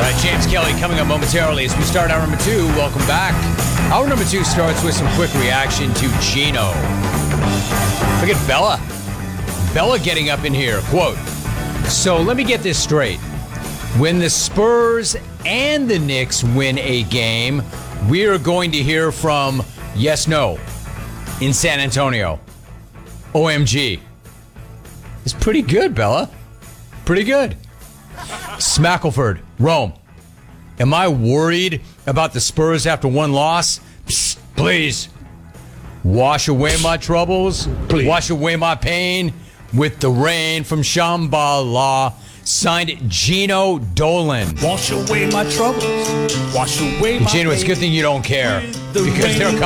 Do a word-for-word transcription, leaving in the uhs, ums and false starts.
right, James Kelly coming up momentarily as we start hour number two. Welcome back. Hour number two starts with some quick reaction to Gino. Look at Bella. Bella getting up in here. Quote, so let me get this straight. When the Spurs and the Knicks win a game, we are going to hear from yes, no in San Antonio. O M G. It's pretty good, Bella. Pretty good. Smackleford, Rome. Am I worried about the Spurs after one loss? Psst, please. Wash away my troubles. Please. Wash away my pain with the rain from Shambhala. Signed Gino Dolan. Wash away my troubles. Wash away my Gino, it's a good thing you don't care because they're coming.